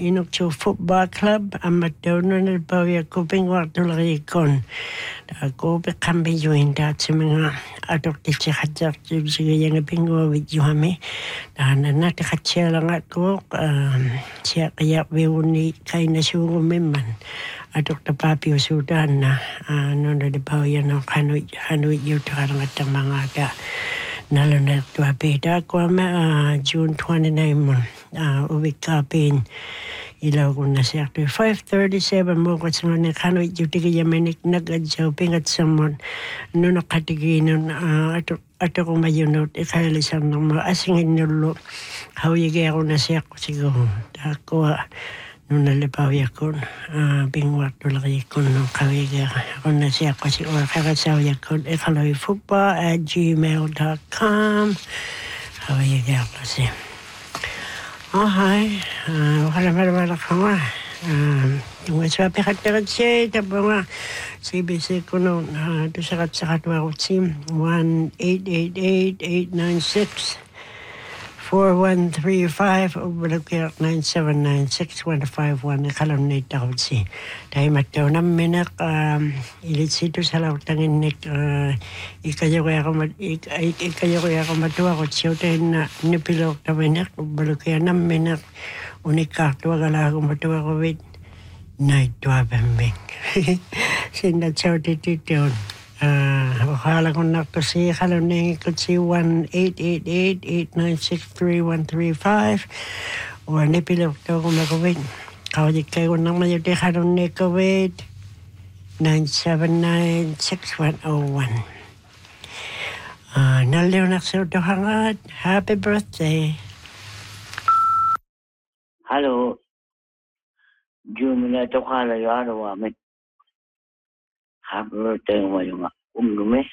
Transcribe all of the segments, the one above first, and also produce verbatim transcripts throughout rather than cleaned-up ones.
Inuktu Football Club amatauno na pawia kuping waktu lagi kon. Ako pe kambi juin dat sa mga adok ti chakajak jud sige yang pingo video hami. Dan na takatsia lang ako siya kaya beuni kay na sugo memman. Adok ta papi Sudan na no na de pawia no kanu kanu yu tarang at mga ka. Nalo na tua beda ko ma June twenty-ninth mon uwi kapin ilaw ko na siya to five thirty-seven mo ko sa mga kano yu tiga yamenik nagadyaw pingat sa mon no nakatigi nun ato ato kong mayunot ikayalisang ng mga asingin nulo hawigay ako na siya ko siguro ako nung nalipaw yakon bingwat tulaki ko nung kawigay ako na siya ko siguro kakasaw yakon ikaloy football at gmail dot com hawigay ako siya. Okay, wala wala ka nga. Yung sabi ka tagat siya, tapos nga, C B C ko noon, ito sakat-sakat ako sim, one eight eight eight eight nine six four one three five o balag kaya nine seven nine six one five one ikalam na ito ako si dahil mataw na minak ilit sito sa lautangin nik ikayo kaya ako ikayo kaya ako matuwa ko siyo tayo na nipilok na minak o balag kaya na minak unikak tuwa gala ako matuwa ko with night tuwa bambing sinat siyo tititiyon. Wakala ko na kasi kalon na ko si one eight eight eight eight nine six three one three five o nipilok to ko makawin kawajik kayo nang mayute kalon na kawin nine seven nine six one oh one naliw na sa ito hangat. Happy birthday. Hello, June na ito kala yung araw amin. Happy birthday mo yung umlumis.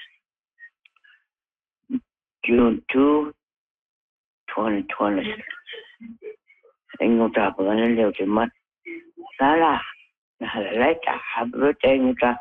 June second, twenty twenty. Ingo ta pa ganun liw si Mat. Lala, nahalalay ta. Happy birthday mo ta.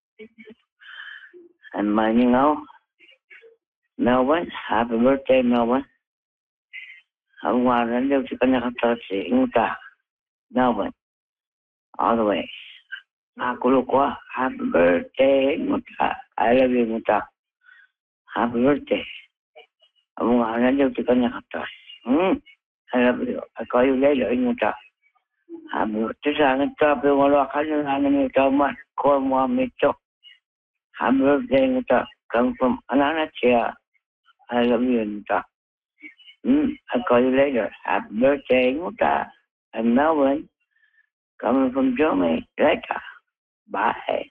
And mining out. Melbourne, happy birthday Melbourne. Ang waran liw si kanakatot si Ingo ta. Melbourne. All the way. Aku lupa, happy birthday, muta. I love you, muta. Happy birthday. Aku nggak ada jauh tikanya kata. Hmm, I love you. I call you later, muta. Happy birthday, sangat tapi walau akan nanti kita mat kau mau mencok. Happy birthday, muta. Come from anak-anak cia. I love you, muta. Hmm, I call you later. Happy birthday, muta. And Melbourne, coming from Germany, later. Bye.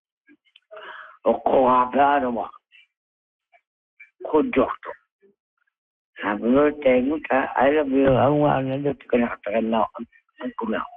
Ako happy mo. Kudok. Happy birthday mo ta. I love you. Ang wala na dito ka nakatakan na. Ang kumaw.